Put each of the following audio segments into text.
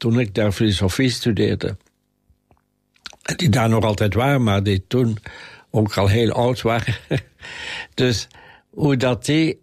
toen ik daar filosofie studeerde. Die daar nog altijd waren, maar die toen ook al heel oud waren. Dus hoe dat die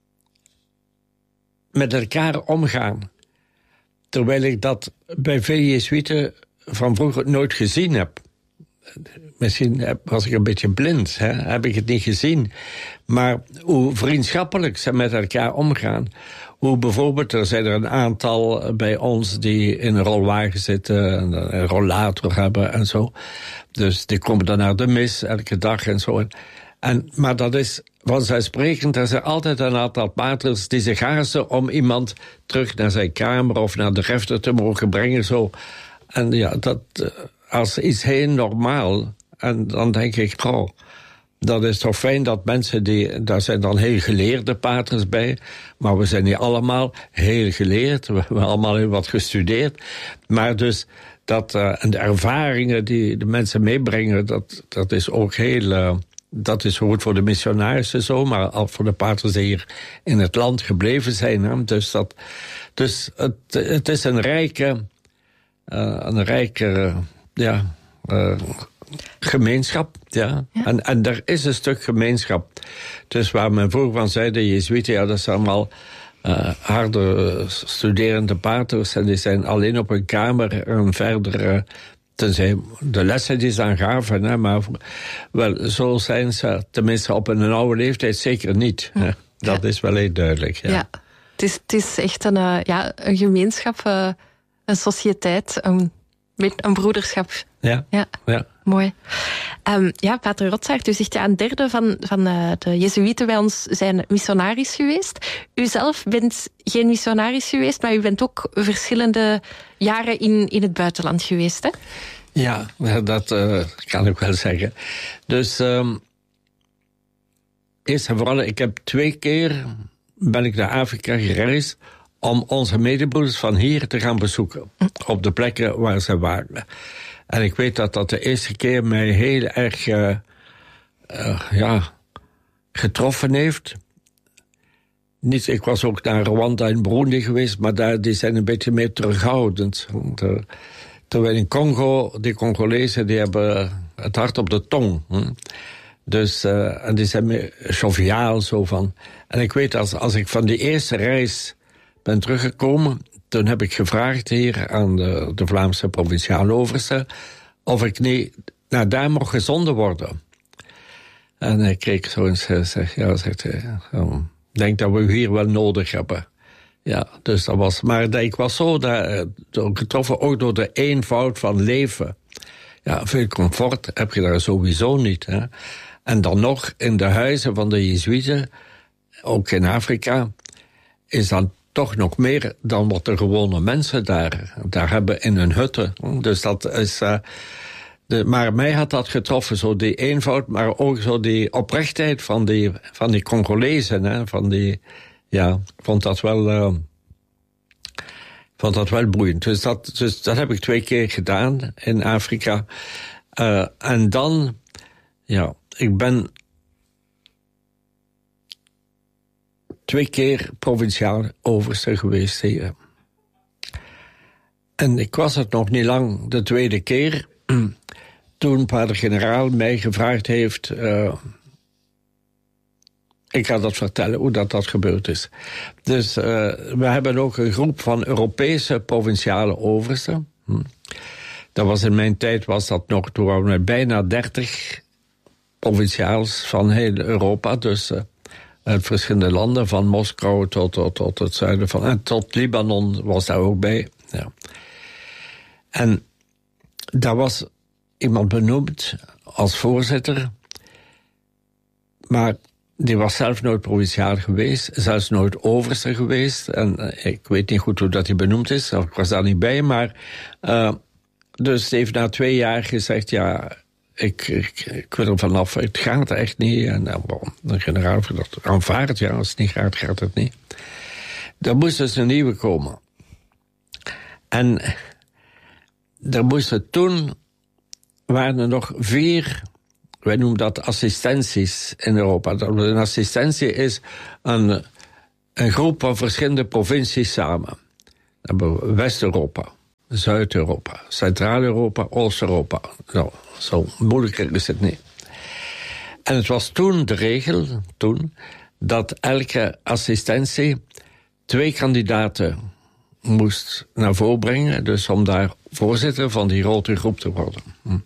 met elkaar omgaan. Terwijl ik dat bij veel Jezuïeten van vroeger nooit gezien heb. Misschien was ik een beetje blind, heb ik het niet gezien. Maar hoe vriendschappelijk ze met elkaar omgaan. Hoe bijvoorbeeld, er zijn er een aantal bij ons die in een rolwagen zitten, een rollator hebben en zo. Dus die komen dan naar de mis elke dag en zo. Maar dat is vanzelfsprekend. Er zijn altijd een aantal paters die zich haasten om iemand terug naar zijn kamer of naar de refter te mogen brengen. Zo. En ja, dat als iets heel normaal. En dan denk ik, goh, dat is toch fijn dat mensen daar zijn dan heel geleerde paters bij. Maar we zijn niet allemaal heel geleerd. We hebben allemaal heel wat gestudeerd. Maar dus en de ervaringen die de mensen meebrengen, dat is ook heel. Dat is goed voor de missionarissen zo, maar ook voor de paters die hier in het land gebleven zijn. Hè. Dus het is een rijke gemeenschap. Ja. En er is een stuk gemeenschap. Dus waar men vroeger van zei, de Jezuïeten, ja, dat zijn allemaal harde studerende paters en die zijn alleen op hun kamer en verder. Tenzij de lessen die ze aan gaven, hè, maar wel, zo zijn ze, tenminste op een oude leeftijd, zeker niet. Hè. Dat is wel heel duidelijk. Ja. Ja. Het is echt een gemeenschap, een sociëteit, een broederschap. Ja. Mooi. Pater Rotsaert, u zegt een derde van de Jezuïeten bij ons zijn missionaris geweest. U zelf bent geen missionaris geweest, maar u bent ook verschillende jaren in het buitenland geweest, hè? Ja, dat kan ik wel zeggen. Dus eerst en vooral, ik heb 2 keer ben ik naar Afrika gereisd om onze medebroeders van hier te gaan bezoeken. Op de plekken waar ze waren. En ik weet dat de eerste keer mij heel erg getroffen heeft. Ik was ook naar Rwanda en Burundi geweest, maar die zijn een beetje meer terughoudend. Terwijl in Congo, die Congolezen, die hebben het hart op de tong. Dus, en die zijn meer joviaal zo van. En ik weet, als ik van die eerste reis ben teruggekomen, toen heb ik gevraagd hier aan de Vlaamse provinciale overste of ik niet naar daar mocht gezonden worden. En hij keek zo en zegt hij, denk dat we u hier wel nodig hebben. Ja, dus dat was. Maar ik was zo getroffen ook door de eenvoud van leven. Ja, veel comfort heb je daar sowieso niet. Hè. En dan nog in de huizen van de Jezuïeten, ook in Afrika, is dan toch nog meer dan wat de gewone mensen daar hebben in hun hutten. Dus dat is. Maar mij had dat getroffen, zo die eenvoud, maar ook zo die oprechtheid van die Congolezen. Hè, ik vond dat wel boeiend. Dus dat heb ik 2 keer gedaan in Afrika. En dan, ik ben 2 keer provinciaal overste geweest hier. En ik was het nog niet lang de 2e keer, toen pater-generaal mij gevraagd heeft. Ik ga dat vertellen, hoe dat gebeurd is. Dus we hebben ook een groep van Europese provinciale oversten. Dat was in mijn tijd, toen waren we bijna 30 provinciaals van heel Europa. Dus uit verschillende landen, van Moskou tot het zuiden van. En tot Libanon was daar ook bij. Ja. En daar was iemand benoemd als voorzitter. Maar die was zelf nooit provinciaal geweest, zelfs nooit overste geweest. En ik weet niet goed hoe dat hij benoemd is, ik was daar niet bij. Maar dus hij heeft na 2 jaar gezegd, ik wil er vanaf, het gaat echt niet. En de generaal heeft dat aanvaard, als het niet gaat, gaat het niet. Er moest dus een nieuwe komen. En er moesten toen, waren er nog 4... Wij noemen dat assistenties in Europa. Een assistentie is een groep van verschillende provincies samen. Dan hebben we West-Europa, Zuid-Europa, Centraal-Europa, Oost-Europa. Nou, zo moeilijker is het niet. En het was toen de regel, dat elke assistentie 2 kandidaten moest naar voren brengen, dus om daar voorzitter van die grote groep te worden.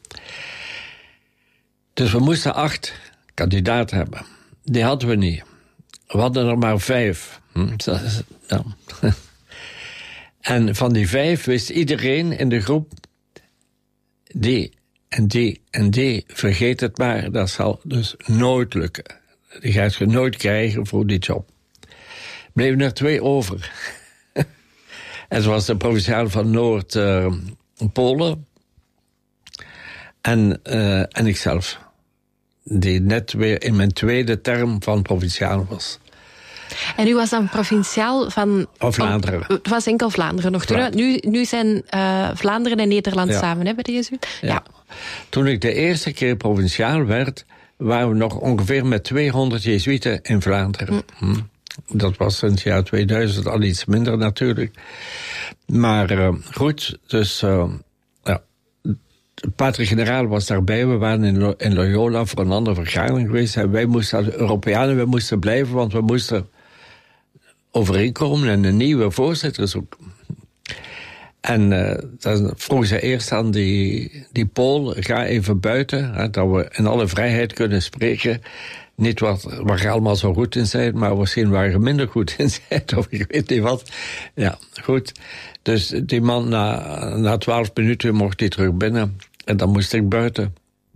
Dus we moesten 8 kandidaten hebben. Die hadden we niet. We hadden er maar 5. Ja. En van die 5 wist iedereen in de groep, die en die en die, vergeet het maar, dat zal dus nooit lukken. Die gaat je nooit krijgen voor die job. Bleven er 2 over. En het was de provinciaal van Noord-Polen en ikzelf, die net weer in mijn 2e term van provinciaal was. En u was dan provinciaal van... Vlaanderen. Het was enkel Vlaanderen nog toen. Nu zijn Vlaanderen en Nederland samen, hè, bij de Jezuïeten. Ja. Toen ik de eerste keer provinciaal werd, waren we nog ongeveer met 200 Jezuïeten in Vlaanderen. Dat was sinds het jaar 2000 al iets minder natuurlijk. Maar goed, dus... Pater-generaal was daarbij. We waren in Loyola voor een andere vergadering geweest. En wij moesten als Europeanen, we moesten blijven, want we moesten overeenkomen en een nieuwe voorzitter zoeken. En dan vroeg ze eerst aan die Pool, ga even buiten, hè, dat we in alle vrijheid kunnen spreken. Niet waar je allemaal zo goed in zijn, maar misschien waar je minder goed in zijn, of ik weet niet wat. Ja, goed. Dus die man, na 12 minuten mocht hij terug binnen. En dan moest ik buiten.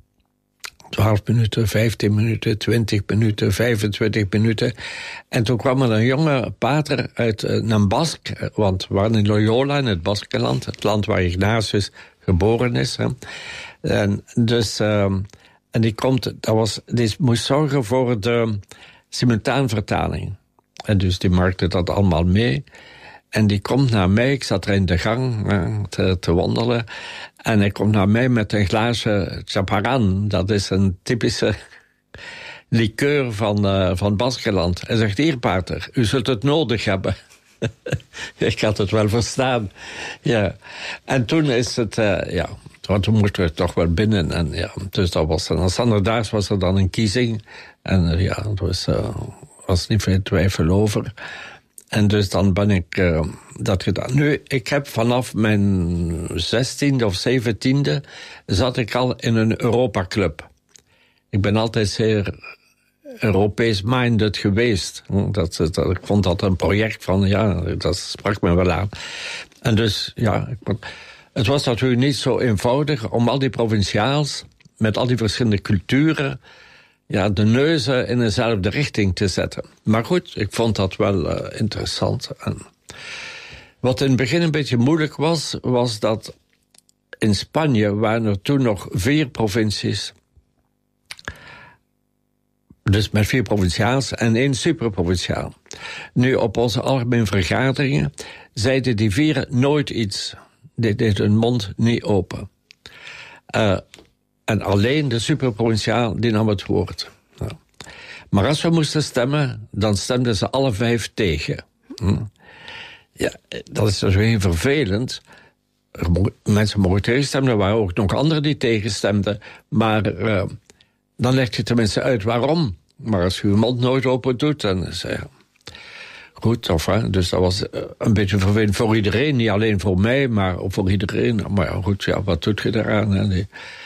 12 minuten, 15 minuten, 20 minuten, 25 minuten. En toen kwam er een jonge pater uit een Bask, want we waren in Loyola, in het Baskenland, het land waar Ignatius geboren is. Hè. En dus... En die moest zorgen voor de simultaanvertaling. En dus die maakte dat allemaal mee. En die komt naar mij, ik zat er in de gang te wandelen. En hij komt naar mij met een glaasje chaparran. Dat is een typische liqueur van Baskeland. Hij zegt, hier pater, u zult het nodig hebben. Ik had het wel verstaan. Ja. En toen is het, toen moesten we toch wel binnen. En ja, dus dat was dan, standaardaags was er dan een kiezing. En er was niet veel twijfel over. En dus dan ben ik dat gedaan. Nu, ik heb vanaf mijn 16e of 17e zat ik al in een Europaclub. Ik ben altijd zeer Europees-minded geweest. Ik vond dat een project van, dat sprak me wel aan. En dus, het was natuurlijk niet zo eenvoudig om al die provinciaals, met al die verschillende culturen, de neuzen in dezelfde richting te zetten. Maar goed, ik vond dat wel interessant. En wat in het begin een beetje moeilijk was dat in Spanje waren er toen nog 4 provincies. Dus met 4 provinciaals en 1 superprovinciaal. Nu, op onze algemene vergaderingen zeiden die 4 nooit iets. Die deed hun mond niet open. En alleen de superprovinciaal die nam het woord. Nou. Maar als we moesten stemmen, dan stemden ze alle 5 tegen. Ja, dat is dus heel vervelend. Mensen mogen tegenstemmen, er waren ook nog anderen die tegenstemden. Maar dan leg je tenminste uit waarom. Maar als je je mond nooit open doet, dan is het goed. Dus dat was een beetje vervelend voor iedereen. Niet alleen voor mij, maar ook voor iedereen. Maar goed, wat doet je daaraan? Hè?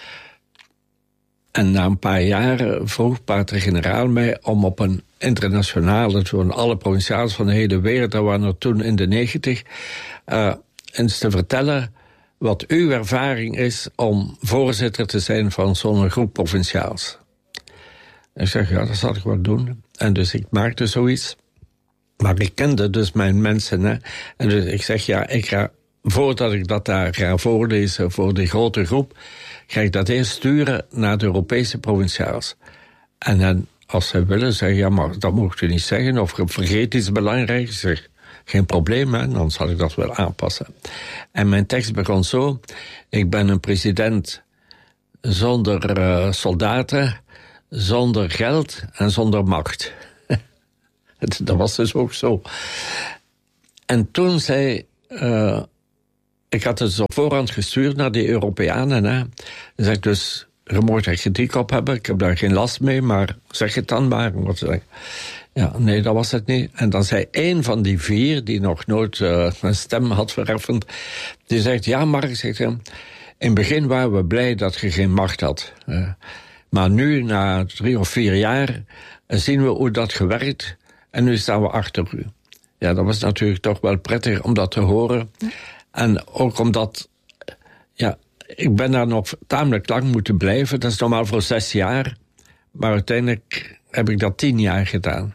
En na een paar jaren vroeg pater-generaal mij om op een internationale, toen alle provinciaals van de hele wereld, dat waren er toen in de 90, eens te vertellen wat uw ervaring is om voorzitter te zijn van zo'n groep provinciaals. En ik zeg, dat zal ik wel doen. En dus ik maakte zoiets. Maar ik kende dus mijn mensen. Hè. En dus ik zeg, ik ga, voordat ik dat daar ga voorlezen voor die grote groep, ga ik dat eerst sturen naar de Europese provinciaals. En dan, als zij willen, zeggen, maar dat mocht u niet zeggen, of je vergeet iets belangrijks, zeg, geen probleem, hè, dan zal ik dat wel aanpassen. En mijn tekst begon zo: ik ben een president zonder soldaten, zonder geld en zonder macht. Dat was dus ook zo. En toen zei ik had het op voorhand gestuurd naar die Europeanen. Hè. Dan zeg ik dus, je mag er kritiek op hebben, ik heb daar geen last mee, maar zeg het dan maar. Ja, nee, dat was het niet. En dan zei één van die 4, die nog nooit een stem had verheffend, die zegt, ja Mark, zegt hij, in het begin waren we blij dat je geen macht had. Maar nu, na 3 of 4 jaar, zien we hoe dat gewerkt en nu staan we achter u. Ja, dat was natuurlijk toch wel prettig om dat te horen. En ook omdat, ja, ik ben daar nog tamelijk lang moeten blijven. Dat is normaal voor 6 jaar. Maar uiteindelijk heb ik dat 10 jaar gedaan.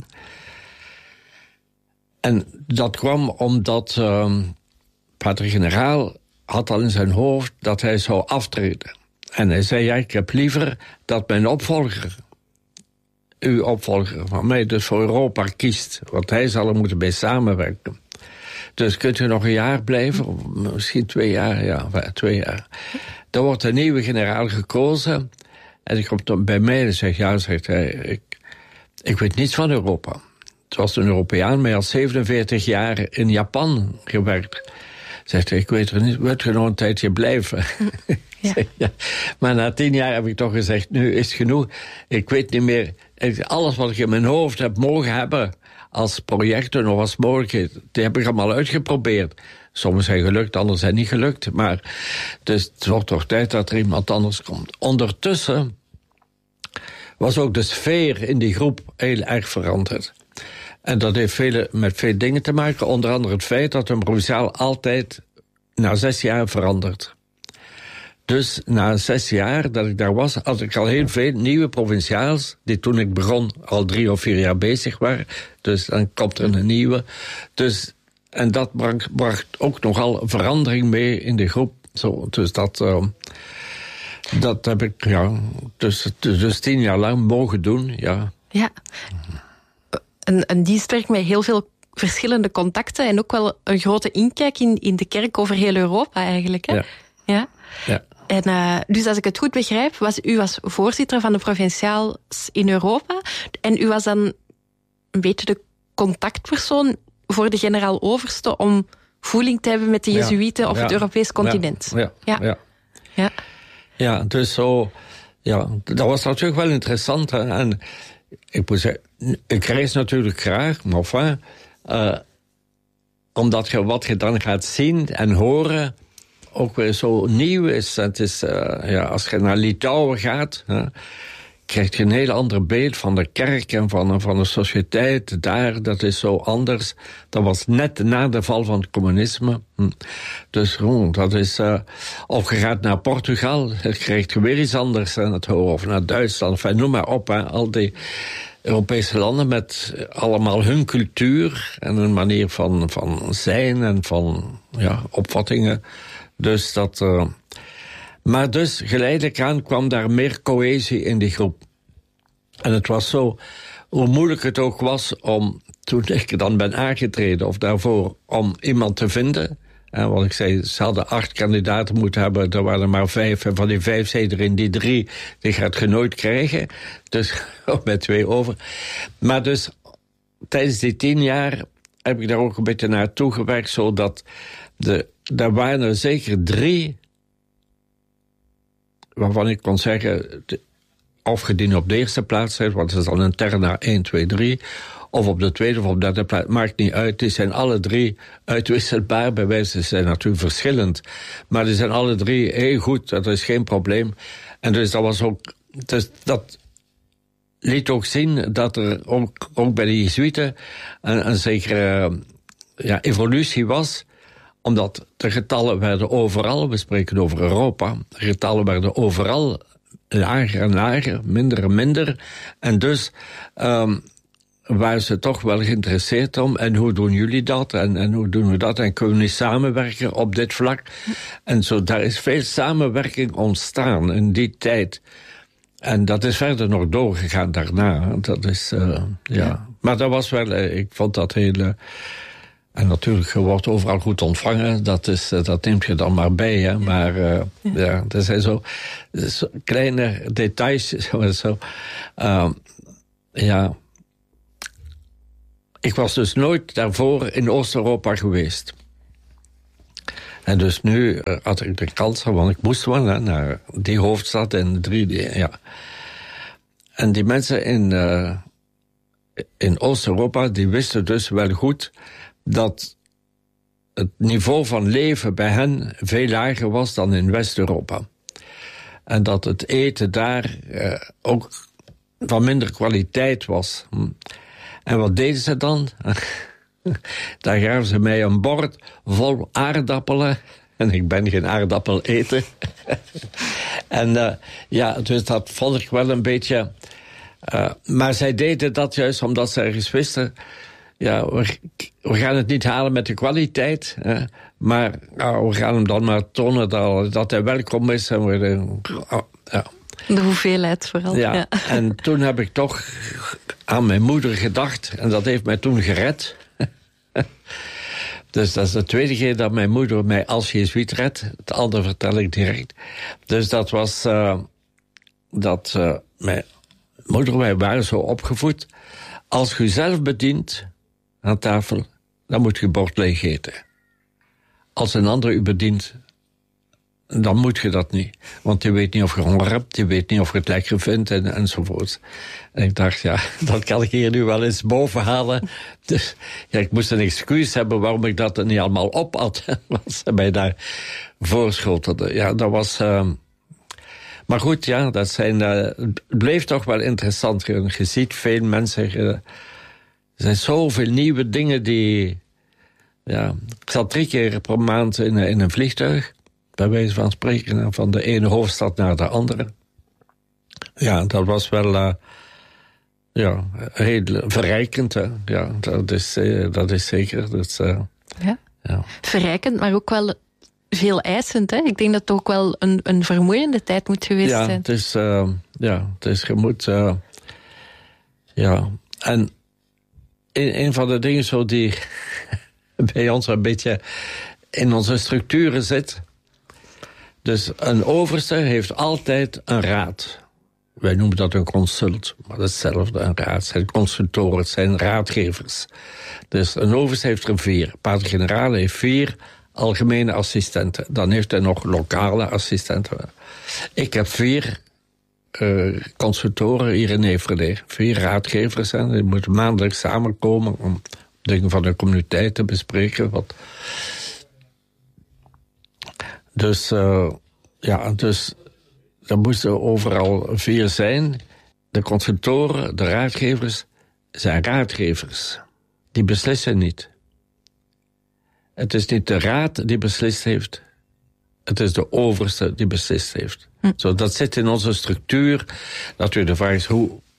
En dat kwam omdat Pater-generaal had al in zijn hoofd dat hij zou aftreden. En hij zei, ja, ik heb liever dat mijn opvolger, uw opvolger van mij, dus voor Europa kiest. Want hij zal er moeten bij samenwerken. Dus kunt u nog een jaar blijven? Of misschien 2 jaar, ja, 2 jaar. Dan wordt een nieuwe generaal gekozen. En hij komt bij mij en zegt, ja, zegt hij, ik weet niets van Europa. Het was een Europeaan, maar hij had 47 jaar in Japan gewerkt. Zegt hij, ik weet er niet, wilt u nog een tijdje blijven? Ja. Ja. Maar na 10 jaar heb ik toch gezegd, nu is het genoeg. Ik weet niet meer, alles wat ik in mijn hoofd heb mogen hebben als projecten of als mogelijkheid, die heb ik allemaal uitgeprobeerd. Sommige zijn gelukt, andere zijn niet gelukt. Maar dus het wordt toch tijd dat er iemand anders komt. Ondertussen was ook de sfeer in die groep heel erg veranderd. En dat heeft met veel dingen te maken. Onder andere het feit dat een provinciaal altijd na 6 jaar verandert. Dus na 6 jaar dat ik daar was, had ik al heel veel nieuwe provinciaals, die toen ik begon al 3 of 4 jaar bezig waren. Dus dan komt er een nieuwe. Dus, en dat bracht ook nogal verandering mee in de groep. Zo, dus dat heb ik dus 10 jaar lang mogen doen, ja. Ja. Een dienstwerk met heel veel verschillende contacten en ook wel een grote inkijk in de kerk over heel Europa eigenlijk. Hè? Ja. Ja. En dus als ik het goed begrijp, u was voorzitter van de provinciaals in Europa en u was dan een beetje de contactpersoon voor de generaal-overste om voeling te hebben met de Jezuïeten op het Europees continent. Ja, dus zo, ja, dat was natuurlijk wel interessant. Hè? En ik moet zeggen, ik reis natuurlijk graag, maar enfin, omdat wat je dan gaat zien en horen ook weer zo nieuw is. Het is als je naar Litouwen gaat, krijg je een heel ander beeld van de kerk en van de sociëteit daar. Dat is zo anders. Dat was net na de val van het communisme. Dus dat is... of je gaat naar Portugal, dan krijg je weer iets anders aan het horen. Of naar Duitsland, enfin, noem maar op. Hè. Al die Europese landen met allemaal hun cultuur en een manier van zijn en van opvattingen. Dus dat... Maar dus geleidelijk aan kwam daar meer cohesie in die groep. En het was zo, hoe moeilijk het ook was om, toen ik dan ben aangetreden of daarvoor, om iemand te vinden. Want ik zei, ze hadden 8 kandidaten moeten hebben, er waren er maar 5. En van die 5 zei er in die 3, die gaat je nooit krijgen. Dus met 2 over. Maar dus tijdens die 10 jaar heb ik daar ook een beetje naartoe gewerkt, zodat daar waren er zeker 3... waarvan ik kon zeggen, of je die op de eerste plaats zet, want het is dan een terna 1, 2, 3... of op de tweede of op de derde plaats, maakt niet uit. Die zijn alle 3 uitwisselbaar. Bij wijze zijn natuurlijk verschillend. Maar die zijn alle 3 heel goed, dat is geen probleem. En dus dat was ook... Dus dat liet ook zien dat er ook bij de Jezuïeten een zekere evolutie was, omdat de getallen werden overal, we spreken over Europa, de getallen werden overal lager en lager, minder en minder. En dus waren ze toch wel geïnteresseerd om, en hoe doen jullie dat, en hoe doen we dat, en kunnen we niet samenwerken op dit vlak. En zo, daar is veel samenwerking ontstaan in die tijd. En dat is verder nog doorgegaan daarna. Dat is, Maar dat was wel, ik vond dat heel... En natuurlijk, je wordt overal goed ontvangen. Dat neemt je dan maar bij. Hè. Maar dat zijn zo kleine details. Zo. Ik was dus nooit daarvoor in Oost-Europa geweest. En dus nu had ik de kans, want ik moest wel naar die hoofdstad en 3D, ja. En die mensen in Oost-Europa, die wisten dus wel goed dat het niveau van leven bij hen veel lager was dan in West-Europa. En dat het eten daar ook van minder kwaliteit was. En wat deden ze dan? Daar gaven ze mij een bord vol aardappelen. En ik ben geen aardappeneter. En dus dat vond ik wel een beetje... maar zij deden dat juist omdat ze ergens wisten... Ja, we gaan het niet halen met de kwaliteit. Maar we gaan hem dan maar tonen dat hij welkom is. En de hoeveelheid vooral. Ja. En toen heb ik toch aan mijn moeder gedacht. En dat heeft mij toen gered. Dus dat is de tweede keer dat mijn moeder mij als jezuïet redt. Het andere vertel ik direct. Dus dat was... mijn moeder, wij waren zo opgevoed. Als je zelf bedient aan tafel, dan moet je bord leeg eten. Als een ander u bedient, dan moet je dat niet. Want je weet niet of je honger hebt, je weet niet of je het lekker vindt enzovoort. En ik dacht, dat kan ik hier nu wel eens boven halen. Dus ik moest een excuus hebben waarom ik dat niet allemaal op had. Wat ze mij daar voorschotelden. Ja, dat was... Maar goed, dat zijn... het bleef toch wel interessant. Je ziet veel mensen... er zijn zoveel nieuwe dingen die... Ja, ik zat 3 keer per maand in een vliegtuig. Bij wijze van spreken. Van de ene hoofdstad naar de andere. Ja, dat was wel... heel verrijkend. Hè. Ja, dat is zeker. Dus, ja. Verrijkend, maar ook wel... veel eisend, hè? Ik denk dat het ook wel een vermoeiende tijd moet geweest zijn. Het is je moet... En een van de dingen zo die bij ons een beetje in onze structuren zit... Dus een overste heeft altijd een raad. Wij noemen dat een consult, maar dat is hetzelfde, een raad. Het zijn consultoren, het zijn raadgevers. Dus een overste heeft er 4. Pater-generaal heeft 4... algemene assistenten. Dan heeft hij nog lokale assistenten. Ik heb 4 consultoren hier in Everdingen. 4 raadgevers. En die moeten maandelijks samenkomen om dingen van de communiteit te bespreken. Dus er moesten overal 4 zijn. De consultoren, de raadgevers, zijn raadgevers. Die beslissen niet. Het is niet de raad die beslist heeft. Het is de overste die beslist heeft. Zo, dat zit in onze structuur. Natuurlijk de vraag is,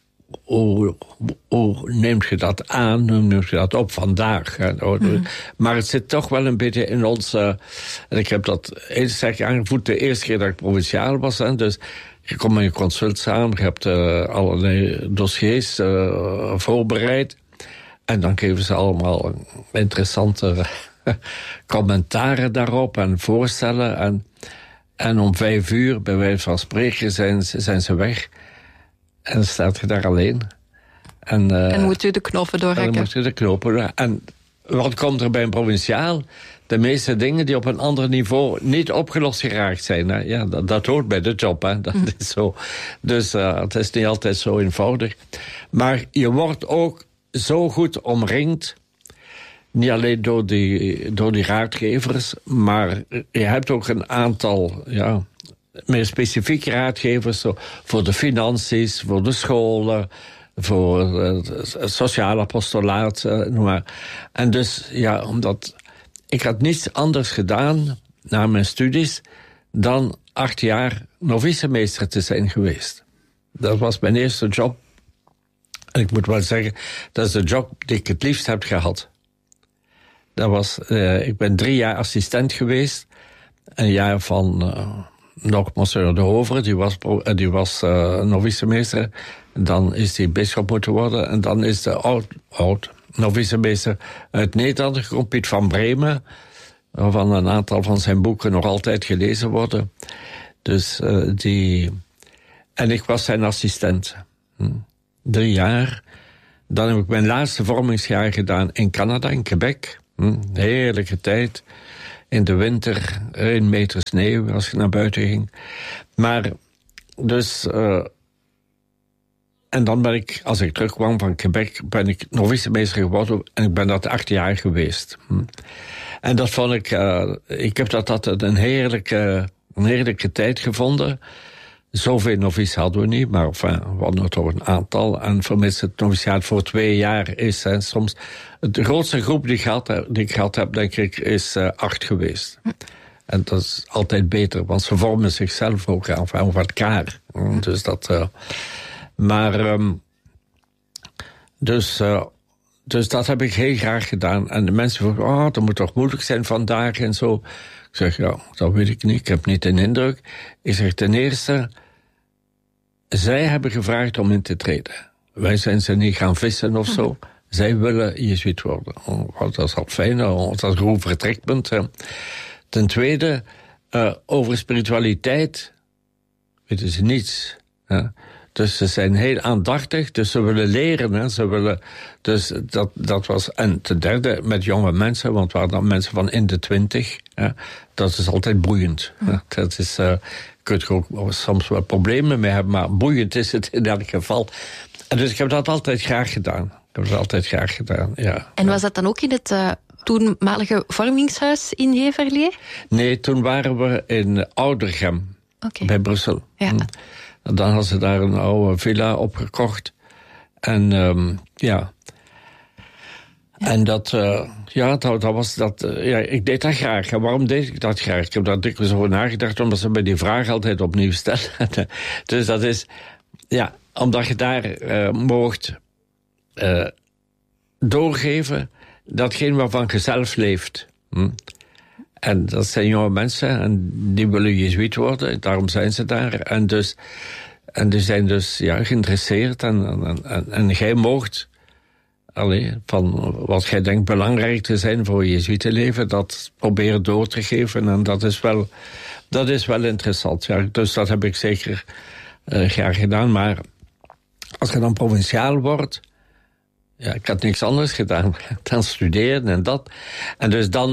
hoe neemt je dat aan? Hoe neemt je dat op vandaag? Maar het zit toch wel een beetje in ons... en ik heb dat heel sterk aangevoeld de eerste keer dat ik provinciaal was. Dus je komt met je consult samen. Je hebt allerlei dossiers voorbereid. En dan geven ze allemaal interessante... commentaren daarop en voorstellen. En om 5 uur, bij wijze van spreken, zijn ze weg. En dan staat je daar alleen. En moet u de knopen doorhakken. En dan moet u de knopen. En wat komt er bij een provinciaal? De meeste dingen die op een ander niveau niet opgelost geraakt zijn. Hè? Ja, dat hoort bij de job. Hè? Dat is zo. Dus het is niet altijd zo eenvoudig. Maar je wordt ook zo goed omringd. Niet alleen door die raadgevers, maar je hebt ook een aantal meer specifieke raadgevers voor de financiën, voor de scholen, voor het sociale apostolaat, noem maar. En dus, omdat ik had niets anders gedaan na mijn studies dan 8 jaar novicemeester te zijn geweest. Dat was mijn eerste job. En ik moet wel zeggen, dat is de job die ik het liefst heb gehad. Ik ben 3 jaar assistent geweest. Een jaar van nog Monsieur de Hover, die was novicemeester. Dan is hij bisschop moeten worden. En dan is de oud novicemeester uit Nederland gekomen, Piet van Bremen. Waarvan een aantal van zijn boeken nog altijd gelezen worden. Dus en ik was zijn assistent. 3 jaar. Dan heb ik mijn laatste vormingsjaar gedaan in Canada, in Quebec. Heerlijke tijd. in de winter 1 meter sneeuw als je naar buiten ging. Maar dus... en dan ben ik, als ik terugkwam van Quebec, ben ik novicemeester geworden en ik ben dat 8 jaar geweest. En dat vond ik heb dat altijd een heerlijke tijd gevonden. Zoveel novice hadden we niet, maar enfin, we hadden er toch een aantal. En vermits het noviciaat voor 2 jaar is, en soms... De grootste groep die ik gehad heb, denk ik, is 8 geweest. En dat is altijd beter, want ze vormen zichzelf ook aan over elkaar. Dus dat... Dus dat heb ik heel graag gedaan. En de mensen vroegen, dat moet toch moeilijk zijn vandaag en zo. Ik zeg, ja, dat weet ik niet. Ik heb niet de indruk. Ik zeg, ten eerste, zij hebben gevraagd om in te treden. Wij zijn ze niet gaan vissen of zo. Zij willen jezuïet worden. Dat is al fijn, dat is een goed vertrekpunt. Ten tweede, over spiritualiteit weten ze niets. Dus ze zijn heel aandachtig, dus ze willen leren. Hè. Ze willen, dus dat was... En ten derde, met jonge mensen, want we waren dan mensen van in de 20. Dat is altijd boeiend. Dat is... kun je ook soms wel problemen mee hebben, maar boeiend is het in elk geval. En dus ik heb dat altijd graag gedaan. Ja. En was dat dan ook in het toenmalige vormingshuis in Heverlee? Nee, toen waren we in Oudergem, bij Brussel. Ja. En dan hadden ze daar een oude villa opgekocht. En En dat was dat. Ik deed dat graag. En waarom deed ik dat graag? Ik heb daar dikwijls over nagedacht, omdat ze me die vraag altijd opnieuw stellen. Dus dat is, omdat je daar moogt doorgeven datgene waarvan je zelf leeft. En dat zijn jonge mensen en die willen jezuïet worden, daarom zijn ze daar. En die zijn dus geïnteresseerd en jij moogt van wat jij denkt belangrijk te zijn voor je jezuïetenleven, dat proberen door te geven. En dat is wel interessant. Ja. Dus dat heb ik zeker graag gedaan. Maar als je dan provinciaal wordt, ik had niks anders gedaan dan studeren en dat. En dus dan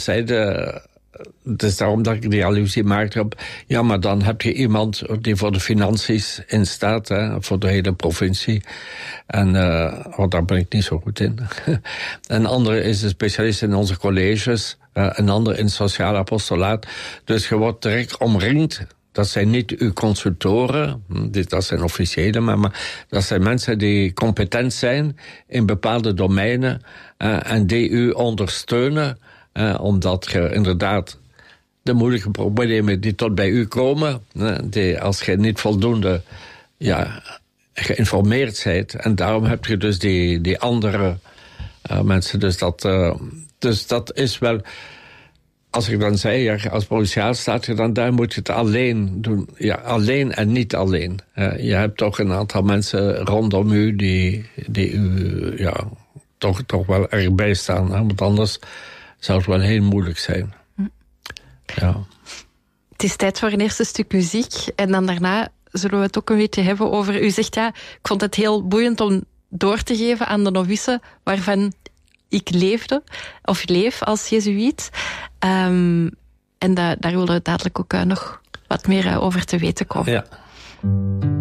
het is daarom dat ik die allusie maakte op... Ja, maar dan heb je iemand die voor de financiën instaat, voor de hele provincie. En daar ben ik niet zo goed in. Een andere is een specialist in onze colleges. Een ander in sociaal apostolaat. Dus je wordt direct omringd. Dat zijn niet uw consultoren, dat zijn officiële, maar dat zijn mensen die competent zijn in bepaalde domeinen en die u ondersteunen, omdat je inderdaad de moeilijke problemen die tot bij u komen, als je niet voldoende geïnformeerd bent, en daarom heb je dus die andere mensen. Dus dat is wel... Als ik dan zei, als provinciaal staat je dan daar, moet je het alleen doen. Ja, alleen en niet alleen. Je hebt toch een aantal mensen rondom u die u toch wel erg bijstaan. Want anders zou het wel heel moeilijk zijn. Ja. Het is tijd voor een eerste stuk muziek. En dan daarna zullen we het ook een beetje hebben over... U zegt, ik vond het heel boeiend om door te geven aan de novice waarvan ik leef als jezuïet. En daar willen we dadelijk ook nog wat meer over te weten komen. Ja.